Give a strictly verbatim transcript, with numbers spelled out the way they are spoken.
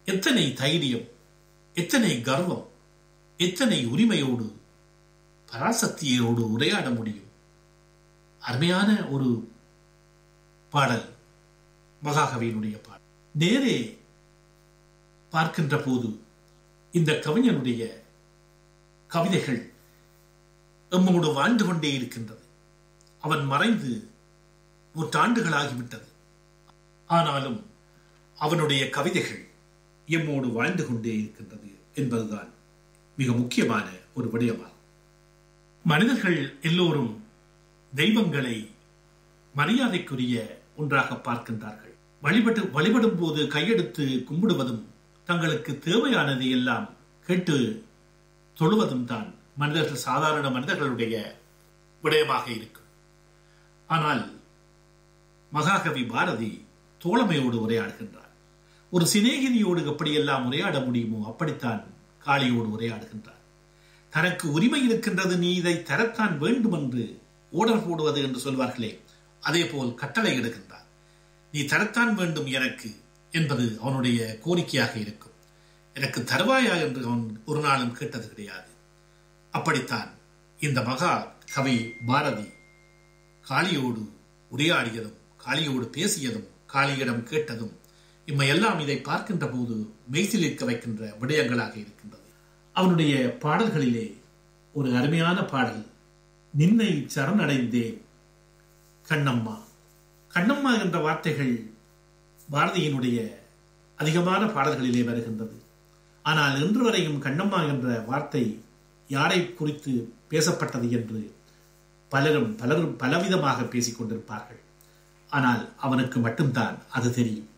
எத்தனை தைரியம், எத்தனை கர்வம், எத்தனை உரிமையோடு பராசக்தியோடு உரையாட முடியும். அருமையான ஒரு பாடல் மகாகவியினுடைய பாடல். நேரே பார்க்கின்ற போது இந்த கவிஞனுடைய கவிதைகள் எம்மோடு வாழ்ந்து கொண்டே இருக்கின்றது. அவன் மறைந்து நூற்றாண்டுகளாகிவிட்டது. ஆனாலும் அவனுடைய கவிதைகள் எம்மோடு வாழ்ந்து கொண்டே இருக்கின்றது என்பதுதான் மிக முக்கியமான ஒரு விடயமாகும். மனிதர்கள் எல்லோரும் தெய்வங்களை மரியாதைக்குரிய ஒன்றாக பார்க்கின்றார்கள். வழிபட்டு வழிபடும் போது கையெடுத்து கும்பிடுவதும் தங்களுக்கு தேவையானதை எல்லாம் கேட்டு தொழுவதும் தான் மனிதர்கள், சாதாரண மனிதர்களுடைய விடயமாக இருக்கும். ஆனால் மகாகவி பாரதி தோழமையோடு உரையாடுகின்றார். ஒரு சிநேகிதியோடு எப்படியெல்லாம் உரையாட முடியுமோ அப்படித்தான் காளியோடு உரையாடுகின்றார். தனக்கு உரிமை இருக்கின்றது, நீ இதை தரத்தான் வேண்டும் என்று ஓடர் போடுவது என்று சொல்வார்களே, அதே போல் கட்டளை இடுகின்றார். நீ தரத்தான் வேண்டும் எனக்கு என்பது அவனுடைய கோரிக்கையாக இருக்கும். எனக்கு தருவாயா என்று அவன் ஒரு நாளும் கேட்டது கிடையாது. அப்படித்தான் இந்த மகா கவி பாரதி காளியோடு உரையாடியதும், காளியோடு பேசியதும், காளியிடம் கேட்டதும் இம்மையெல்லாம் இதை பார்க்கின்ற போது மெய்சிலிருக்க வைக்கின்ற விடயங்களாக இருக்கின்றது. அவனுடைய பாடல்களிலே ஒரு அருமையான பாடல், நின்னை சரணடைந்தேன் கண்ணம்மா. கண்ணம்மா என்ற வார்த்தைகள் பாரதியினுடைய அதிகமான பாடல்களிலே வருகின்றது. ஆனால் இன்று வரையும் கண்ணம்மா என்ற வார்த்தை யாரை குறித்து பேசப்பட்டது என்று பலரும் பலரும் பலவிதமாக பேசிக் கொண்டிருப்பார்கள். ஆனால் அவனுக்கு மட்டும்தான் அது தெரியும்.